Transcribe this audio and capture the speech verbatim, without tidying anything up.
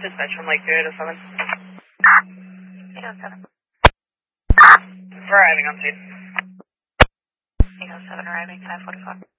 Dispatch from Lake eight oh seven. eight oh seven. Arriving on scene. eight oh seven arriving, five forty-four.